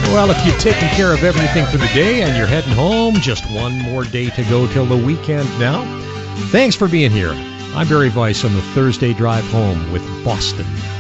Well, if you've taken care of everything for the day and you're heading home, just one more day to go till the weekend now. Thanks for being here. I'm Barry Weiss on the Thursday Drive Home with Boston.